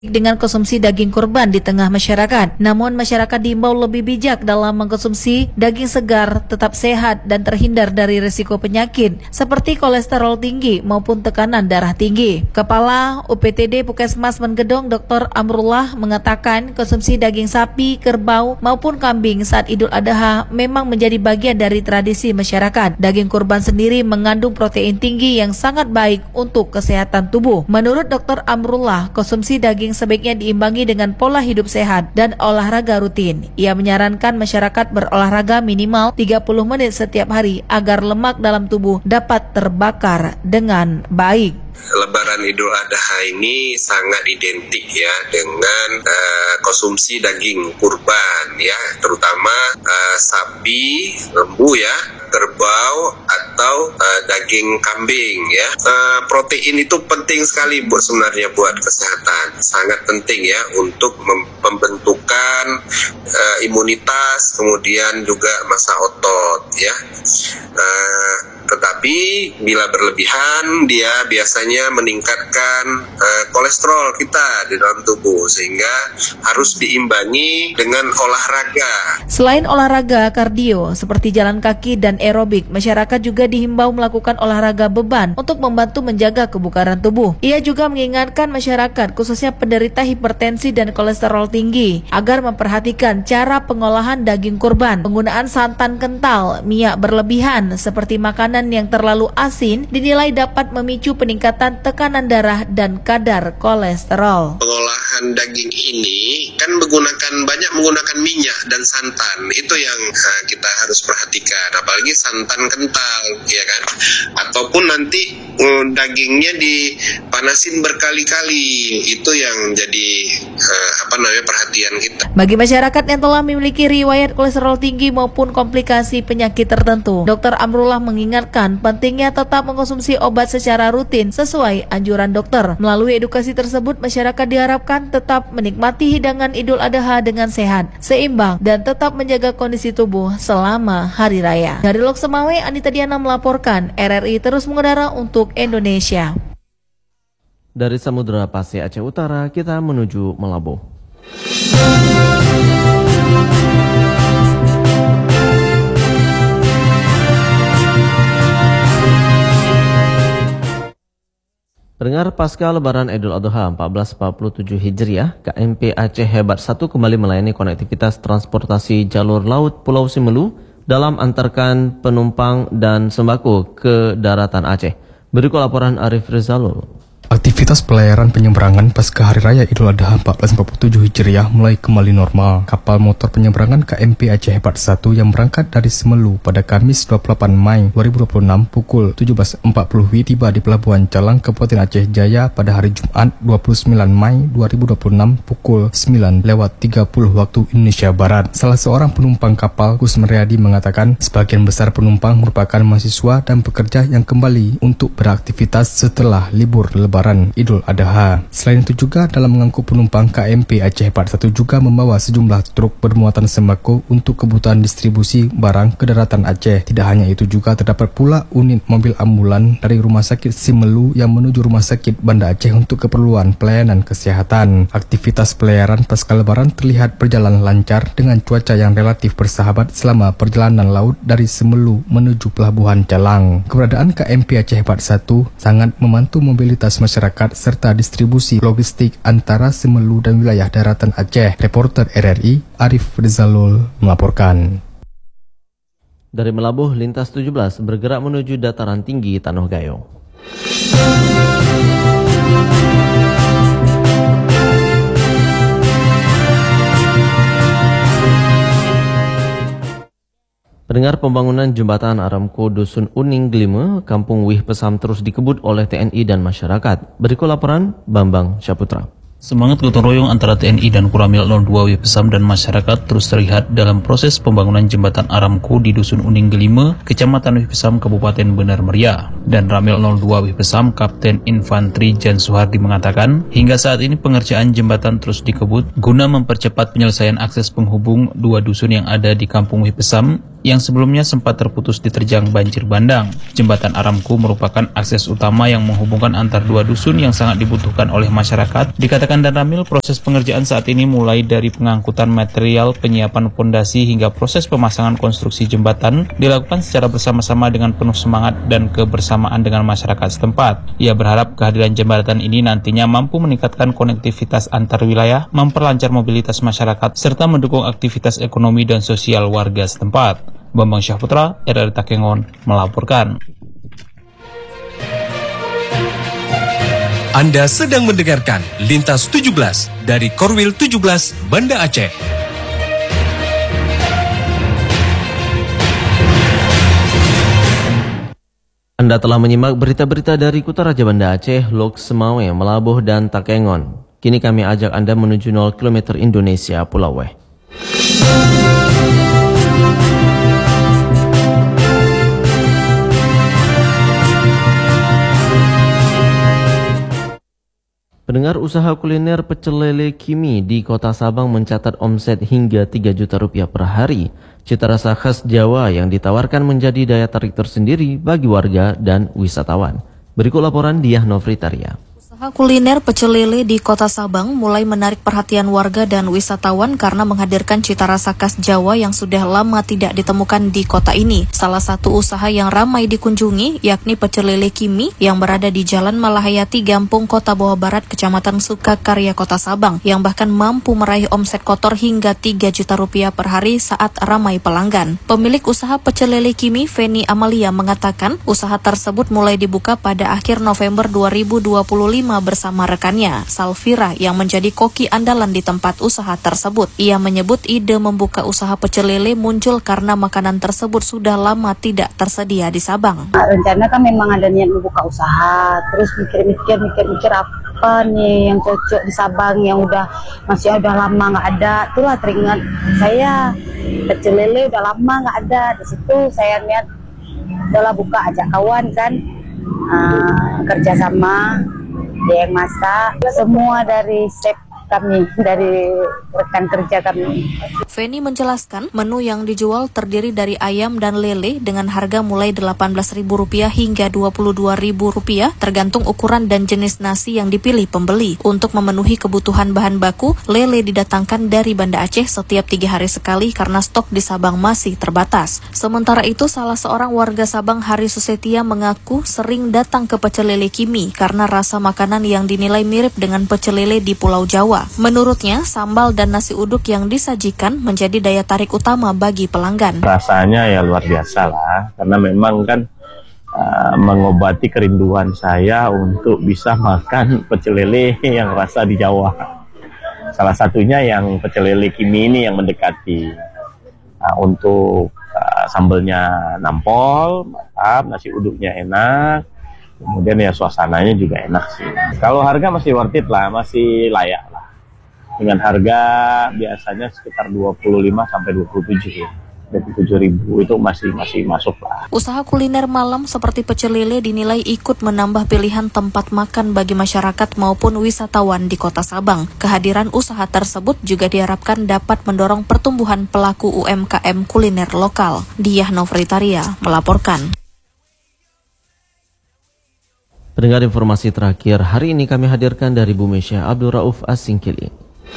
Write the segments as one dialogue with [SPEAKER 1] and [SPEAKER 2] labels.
[SPEAKER 1] dengan konsumsi daging kurban di tengah masyarakat. Namun masyarakat diimbau lebih bijak dalam mengkonsumsi daging segar, tetap sehat dan terhindar dari risiko penyakit seperti kolesterol tinggi maupun tekanan darah tinggi. Kepala UPTD Puskesmas Menggedong Dr. Amrullah mengatakan konsumsi daging sapi, kerbau maupun kambing saat Idul Adha memang menjadi bagian dari tradisi masyarakat. Daging kurban sendiri mengandung protein tinggi yang sangat baik untuk kesehatan tubuh. Menurut Dr. Amrullah, konsumsi daging sebaiknya diimbangi dengan pola hidup sehat dan olahraga rutin. Ia menyarankan masyarakat berolahraga minimal 30 menit setiap hari agar lemak dalam tubuh dapat terbakar dengan baik.
[SPEAKER 2] Lebaran Idul Adha ini sangat identik ya dengan konsumsi daging kurban ya, terutama sapi, lembu ya, kerbau atau daging kambing ya. Protein itu penting sekali sebenarnya buat kesehatan, sangat penting ya untuk pembentukan imunitas, kemudian juga massa otot ya. Tetapi bila berlebihan dia biasanya meningkatkan kolesterol kita di dalam tubuh, sehingga harus diimbangi dengan olahraga.
[SPEAKER 1] Selain olahraga kardio seperti jalan kaki dan aerobik, masyarakat juga dihimbau melakukan olahraga beban untuk membantu menjaga kebugaran tubuh. Ia juga mengingatkan masyarakat khususnya penderita hipertensi dan kolesterol tinggi agar memperhatikan cara pengolahan daging kurban. Penggunaan santan kental, minyak berlebihan seperti makanan yang terlalu asin dinilai dapat memicu peningkatan tekanan darah dan kadar kolesterol.
[SPEAKER 2] Pengolahan daging ini kan banyak menggunakan minyak dan santan. Itu yang kita harus perhatikan, apalagi santan kental ya kan. Ataupun nanti dagingnya dipanasin berkali-kali. Itu yang jadi perhatian kita.
[SPEAKER 1] Bagi masyarakat yang telah memiliki riwayat kolesterol tinggi maupun komplikasi penyakit tertentu, Dr. Amrullah mengingatkan pentingnya tetap mengkonsumsi obat secara rutin sesuai anjuran dokter. Melalui edukasi tersebut, masyarakat diharapkan tetap menikmati hidangan Idul Adha dengan sehat, seimbang, dan tetap menjaga kondisi tubuh selama hari raya. Dari Lok Semawe, Anita Diana melaporkan, RRI terus mengudara untuk Indonesia.
[SPEAKER 3] Dari Samudra Pasir Aceh Utara, kita menuju Melabuh. Pendengar, pasca Lebaran Idul Adha 1447 Hijriah, KMP Aceh Hebat 1 kembali melayani konektivitas transportasi jalur laut Pulau Simelu dalam antarkan penumpang dan sembako ke daratan Aceh. Berikut laporan Arif Rizalul.
[SPEAKER 4] Aktivitas pelayaran penyeberangan pasca Hari Raya Idul Adha 1447 Hijriah mulai kembali normal. Kapal motor penyeberangan KMP Aceh Hebat 1 yang berangkat dari Semelu pada Kamis 28 Mei 2026 pukul 17.40 WIB tiba di Pelabuhan Calang, Kabupaten Aceh Jaya pada hari Jumat 29 Mei 2026 pukul 9.30 waktu Indonesia Barat. Salah seorang penumpang kapal, Gus Meriadi, mengatakan sebagian besar penumpang merupakan mahasiswa dan pekerja yang kembali untuk beraktivitas setelah libur Lebaran Idul Adha. Selain itu juga dalam mengangkut penumpang, KMP Aceh Hebat 1 juga membawa sejumlah truk bermuatan sembako untuk kebutuhan distribusi barang ke daratan Aceh. Tidak hanya itu, juga terdapat pula unit mobil ambulan dari Rumah Sakit Simelu yang menuju Rumah Sakit Banda Aceh untuk keperluan pelayanan kesehatan. Aktivitas pelayaran pasca Lebaran terlihat berjalan lancar dengan cuaca yang relatif bersahabat selama perjalanan laut dari Semelu menuju Pelabuhan Calang. Keberadaan KMP Aceh Hebat 1 sangat membantu mobilitas masyarakat serta distribusi logistik antara Semelu dan wilayah daratan Aceh. Reporter RRI Arif Rizalul melaporkan.
[SPEAKER 3] Dari Melabuh, lintas 17 bergerak menuju dataran tinggi Tanah Gayo. Pendengar, pembangunan jembatan Aramco Dusun Uning Gelime, Kampung Wih Pesam terus dikebut oleh TNI dan masyarakat. Berikut laporan Bambang Syaputra.
[SPEAKER 5] Semangat gotong royong antara TNI dan Kuramil 02 Wih Pesam dan masyarakat terus terlihat dalam proses pembangunan jembatan Aramco di Dusun Uning Gelime, Kecamatan Wih Pesam, Kabupaten Benar Meriah. Dan Ramil 02 Wih Pesam, Kapten Infantri Jan Suhardi mengatakan, hingga saat ini pengerjaan jembatan terus dikebut guna mempercepat penyelesaian akses penghubung dua dusun yang ada di Kampung Wih Pesam yang sebelumnya sempat terputus diterjang banjir bandang. Jembatan Aramco merupakan akses utama yang menghubungkan antar dua dusun yang sangat dibutuhkan oleh masyarakat. Dikatakan Dan Ramil, proses pengerjaan saat ini mulai dari pengangkutan material, penyiapan fondasi hingga proses pemasangan konstruksi jembatan dilakukan secara bersama-sama dengan penuh semangat dan kebersamaan dengan masyarakat setempat. Ia berharap kehadiran jembatan ini nantinya mampu meningkatkan konektivitas antar wilayah, memperlancar mobilitas masyarakat, serta mendukung aktivitas ekonomi dan sosial warga setempat. Bambang Syahputra, RRI Takengon, melaporkan.
[SPEAKER 6] Anda sedang mendengarkan Lintas 17 dari Korwil 17 Banda Aceh.
[SPEAKER 3] Anda telah menyimak berita-berita dari Kuta Raja Banda Aceh, Lok Semawe, Melabuh, dan Takengon. Kini kami ajak Anda menuju 0 km Indonesia, Pulau Weh. Pendengar, usaha kuliner pecel lele Kimi di Kota Sabang mencatat omset hingga 3 juta rupiah per hari. Cita rasa khas Jawa yang ditawarkan menjadi daya tarik tersendiri bagi warga dan wisatawan. Berikut laporan Diah Novritaria.
[SPEAKER 7] Usaha kuliner pecel lele di Kota Sabang mulai menarik perhatian warga dan wisatawan karena menghadirkan cita rasa khas Jawa yang sudah lama tidak ditemukan di kota ini. Salah satu usaha yang ramai dikunjungi yakni pecel lele Kimi yang berada di Jalan Malahayati, Gampung, Kota Bawah Barat, Kecamatan Sukakarya, Kota Sabang, yang bahkan mampu meraih omset kotor hingga 3 juta rupiah per hari saat ramai pelanggan. Pemilik usaha pecel lele Kimi, Feni Amalia, mengatakan usaha tersebut mulai dibuka pada akhir November 2025 bersama rekannya, Salvira, yang menjadi koki andalan di tempat usaha tersebut. Ia menyebut ide membuka usaha pecel lele muncul karena makanan tersebut sudah lama tidak tersedia di Sabang.
[SPEAKER 8] Rencana kan memang ada niat membuka usaha, terus mikir-mikir apa nih yang cocok di Sabang yang udah lama nggak ada. Itulah teringat saya pecel lele udah lama nggak ada. Di situ saya niat udahlah buka, ajak kawan kan, kerja sama. Dia yang masak, semua dari chef kami, dari rekan kerja kami.
[SPEAKER 7] Feni menjelaskan menu yang dijual terdiri dari ayam dan lele dengan harga mulai Rp18.000 hingga Rp22.000 tergantung ukuran dan jenis nasi yang dipilih pembeli. Untuk memenuhi kebutuhan bahan baku, lele didatangkan dari Banda Aceh setiap 3 hari sekali karena stok di Sabang masih terbatas. Sementara itu, salah seorang warga Sabang, Hari Susetia, mengaku sering datang ke pecel lele Kimi karena rasa makanan yang dinilai mirip dengan pecel lele di Pulau Jawa. Menurutnya, sambal dan nasi uduk yang disajikan menjadi daya tarik utama bagi pelanggan.
[SPEAKER 9] Rasanya ya luar biasa lah, karena memang kan mengobati kerinduan saya untuk bisa makan pecel lele yang rasa di Jawa. Salah satunya yang pecel lele Kimi ini yang mendekati. Untuk sambalnya nampol, mantap, nasi uduknya enak, kemudian ya suasananya juga enak sih. Kalau harga masih worth it lah, masih layak lah. Dengan harga biasanya sekitar 25-27 ya. 27.000 itu masih masuk lah.
[SPEAKER 7] Usaha kuliner malam seperti pecel lele dinilai ikut menambah pilihan tempat makan bagi masyarakat maupun wisatawan di Kota Sabang. Kehadiran usaha tersebut juga diharapkan dapat mendorong pertumbuhan pelaku UMKM kuliner lokal. Diah Novritaria melaporkan.
[SPEAKER 3] Pendengar, informasi terakhir hari ini kami hadirkan dari Bu Mesya Abdul Rauf Asingkili.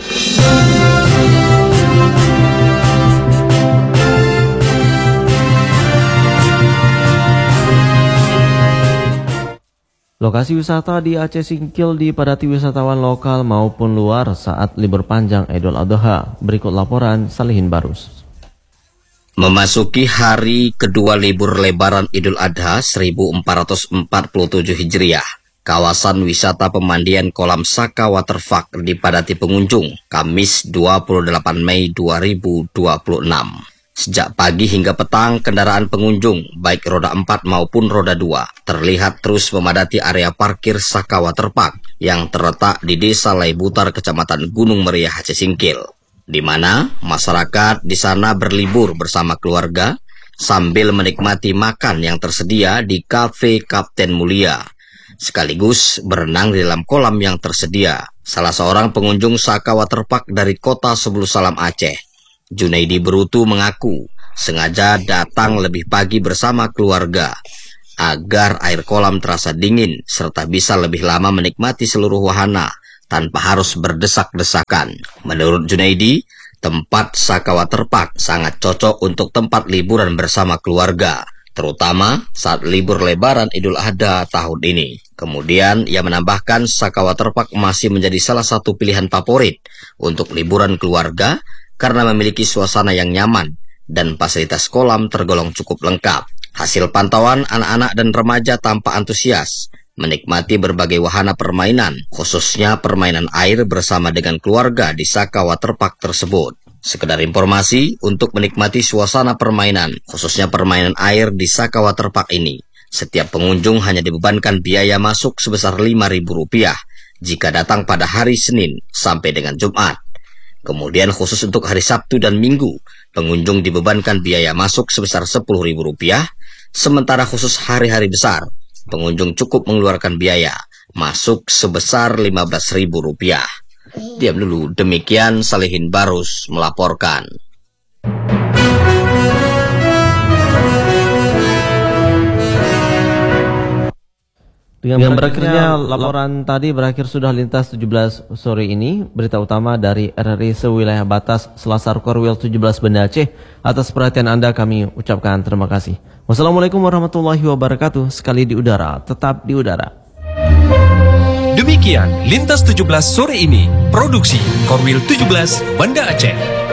[SPEAKER 3] Lokasi wisata di Aceh Singkil dipadati wisatawan lokal maupun luar saat libur panjang Idul Adha. Berikut laporan Salihin Barus.
[SPEAKER 10] Memasuki hari kedua libur lebaran Idul Adha 1447 Hijriah, kawasan wisata pemandian Kolam Saka Waterpark dipadati pengunjung Kamis 28 Mei 2026. Sejak pagi hingga petang, kendaraan pengunjung, baik roda 4 maupun roda 2, terlihat terus memadati area parkir Saka Waterpark yang terletak di Desa Laibutar, Kecamatan Gunung Meriah, Aceh Singkil, di mana masyarakat di sana berlibur bersama keluarga sambil menikmati makan yang tersedia di Cafe Kapten Mulia, sekaligus berenang di dalam kolam yang tersedia. Salah seorang pengunjung Saka Waterpark dari Kota Sebulu Salam, Aceh, Junaidi Berutu, mengaku sengaja datang lebih pagi bersama keluarga agar air kolam terasa dingin serta bisa lebih lama menikmati seluruh wahana tanpa harus berdesak-desakan. Menurut Junaidi, tempat Saka Waterpark sangat cocok untuk tempat liburan bersama keluarga, terutama saat libur lebaran Idul Adha tahun ini. Kemudian ia menambahkan Saka Waterpark masih menjadi salah satu pilihan favorit untuk liburan keluarga karena memiliki suasana yang nyaman dan fasilitas kolam tergolong cukup lengkap. Hasil pantauan, anak-anak dan remaja tampak antusias menikmati berbagai wahana permainan, khususnya permainan air bersama dengan keluarga di Saka Waterpark tersebut. Sekedar informasi, untuk menikmati suasana permainan, khususnya permainan air di Saka Waterpark ini, setiap pengunjung hanya dibebankan biaya masuk sebesar Rp5.000 jika datang pada hari Senin sampai dengan Jumat. Kemudian khusus untuk hari Sabtu dan Minggu, pengunjung dibebankan biaya masuk sebesar Rp10.000, sementara khusus hari-hari besar, pengunjung cukup mengeluarkan biaya masuk sebesar Rp15.000. Diam dulu, demikian Salihin Barus melaporkan.
[SPEAKER 3] Dengan berakhirnya laporan tadi berakhir sudah lintas 17 sore ini. Berita utama dari RRI sewilayah batas Selasar Korwil 17 Banda Aceh. Atas perhatian Anda kami ucapkan terima kasih. Wassalamualaikum warahmatullahi wabarakatuh. Sekali di udara, tetap di udara.
[SPEAKER 6] Demikian lintas 17 sore ini. Produksi Korwil 17 Banda Aceh.